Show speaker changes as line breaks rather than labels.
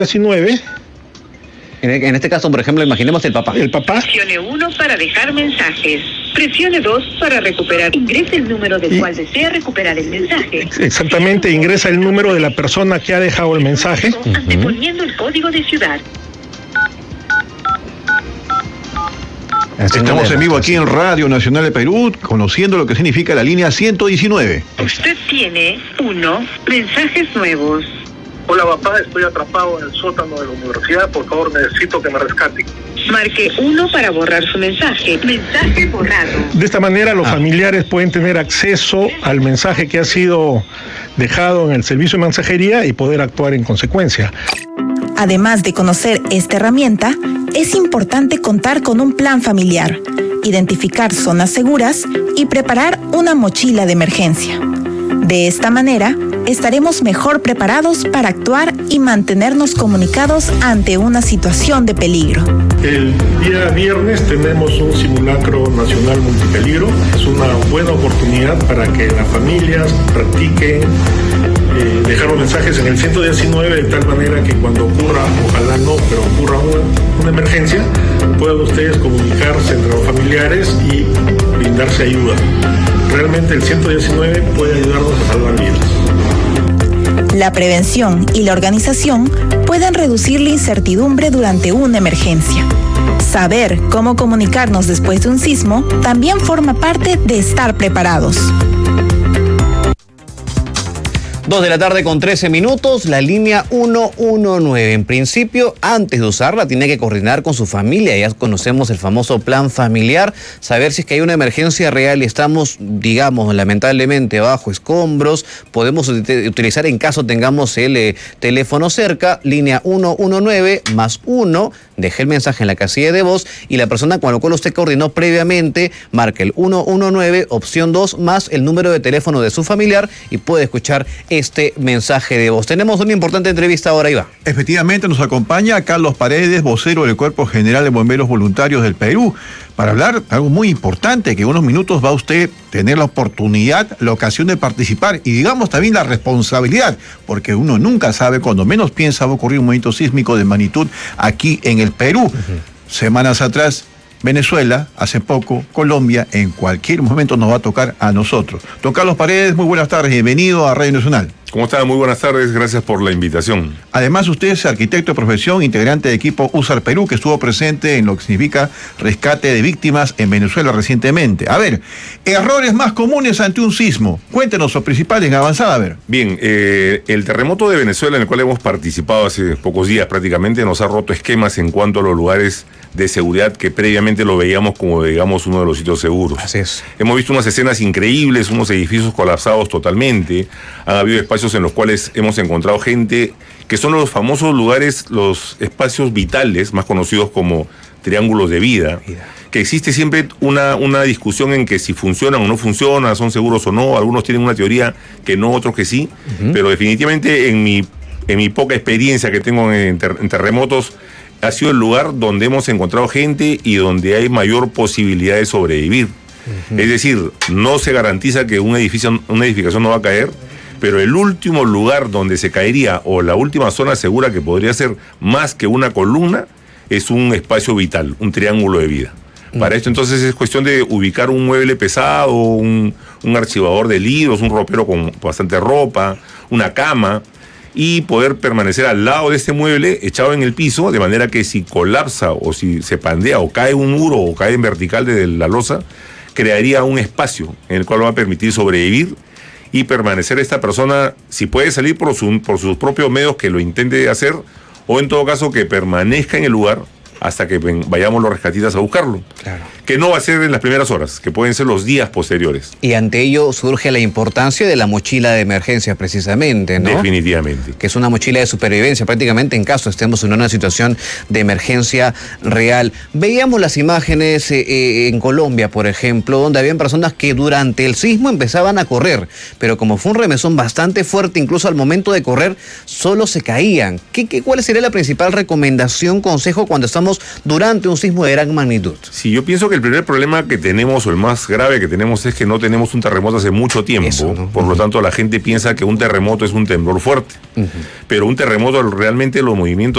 19.
En este caso, por ejemplo, imaginemos el papá.
El papá.
Presione 1 para dejar mensajes. Presione 2 para recuperar. Ingrese el número del cual desea recuperar el mensaje.
Exactamente, ingresa el número de la persona que ha dejado el mensaje.
Anteponiendo el código de ciudad.
Estamos en vivo aquí en Radio Nacional de Perú, conociendo lo que significa la línea 119.
Usted tiene 1 mensajes nuevos.
Hola papá, estoy atrapado en el sótano de la universidad, por favor necesito que me rescaten.
Marque 1 para borrar su mensaje. Mensaje borrado.
De esta manera los familiares pueden tener acceso al mensaje que ha sido dejado en el servicio de mensajería y poder actuar en consecuencia.
Además de conocer esta herramienta, es importante contar con un plan familiar, identificar zonas seguras y preparar una mochila de emergencia. De esta manera, estaremos mejor preparados para actuar y mantenernos comunicados ante una situación de peligro.
El día viernes tenemos un simulacro nacional multipeligro. Es una buena oportunidad para que las familias practiquen dejar los mensajes en el 119 de tal manera que cuando ocurra, ojalá no, pero ocurra una emergencia, puedan ustedes comunicarse entre los familiares y brindarse ayuda. Realmente el 119 puede ayudarnos a salvar vidas.
La prevención y la organización pueden reducir la incertidumbre durante una emergencia. Saber cómo comunicarnos después de un sismo también forma parte de estar preparados.
2 de la tarde con 13 minutos, la línea 119. En principio, antes de usarla, tiene que coordinar con su familia. Ya conocemos el famoso plan familiar, saber si es que hay una emergencia real y estamos, digamos, lamentablemente bajo escombros. Podemos utilizar en caso tengamos el teléfono cerca, línea 119 más 1. Deje el mensaje en la casilla de voz y la persona con la cual usted coordinó previamente marca el 119, opción 2, más el número de teléfono de su familiar y puede escuchar este mensaje de voz. Tenemos una importante entrevista ahora, Iván.
Efectivamente, nos acompaña Carlos Paredes, vocero del Cuerpo General de Bomberos Voluntarios del Perú, para hablar de algo muy importante, que en unos minutos va a usted tener la oportunidad, la ocasión de participar y digamos también la responsabilidad, porque uno nunca sabe, cuando menos piensa va a ocurrir un movimiento sísmico de magnitud aquí en el Perú. Semanas atrás, Venezuela, hace poco, Colombia, en cualquier momento nos va a tocar a nosotros. Don Carlos Paredes, muy buenas tardes, bienvenido a Radio Nacional.
¿Cómo está? Muy buenas tardes, gracias por la invitación.
Además, usted es arquitecto de profesión, integrante de equipo USAR Perú, que estuvo presente en lo que significa rescate de víctimas en Venezuela recientemente. A ver, errores más comunes ante un sismo. Cuéntenos los principales en avanzada, a ver.
Bien, el terremoto de Venezuela, en el cual hemos participado hace pocos días prácticamente, nos ha roto esquemas en cuanto a los lugares de seguridad que previamente lo veíamos como, digamos, uno de los sitios seguros.
Así es.
Hemos visto unas escenas increíbles, unos edificios colapsados totalmente. Han habido espacios en los cuales hemos encontrado gente que son los famosos lugares, los espacios vitales, más conocidos como triángulos de vida, que existe siempre una discusión en que si funcionan o no funcionan, son seguros o no. Algunos tienen una teoría que no, otros que sí, pero definitivamente en mi poca experiencia que tengo en terremotos, ha sido el lugar donde hemos encontrado gente y donde hay mayor posibilidad de sobrevivir. Es decir, no se garantiza que una edificación no va a caer, pero el último lugar donde se caería o la última zona segura que podría ser más que una columna es un espacio vital, un triángulo de vida. Para esto entonces es cuestión de ubicar un mueble pesado, un archivador de libros, un ropero con bastante ropa, una cama, y poder permanecer al lado de este mueble echado en el piso, de manera que si colapsa o si se pandea o cae un muro o cae en vertical de la losa, crearía un espacio en el cual va a permitir sobrevivir y permanecer esta persona, si puede salir por sus propios medios, que lo intente hacer, o en todo caso que permanezca en el lugar hasta que vayamos los rescatistas a buscarlo.
Claro.
Que no va a ser en las primeras horas, que pueden ser los días posteriores.
Y ante ello surge la importancia de la mochila de emergencia, precisamente, ¿no?
Definitivamente.
Que es una mochila de supervivencia, prácticamente en caso estemos en una situación de emergencia real. Veíamos las imágenes en Colombia, por ejemplo, donde habían personas que durante el sismo empezaban a correr, pero como fue un remesón bastante fuerte, incluso al momento de correr, solo se caían. ¿Cuál sería la principal recomendación, consejo, cuando estamos durante un sismo de gran magnitud?
Sí, yo pienso que el primer problema que tenemos, o el más grave que tenemos, es que no tenemos un terremoto hace mucho tiempo. Eso, ¿no? Por lo tanto, la gente piensa que un terremoto es un temblor fuerte. Pero un terremoto, realmente los movimientos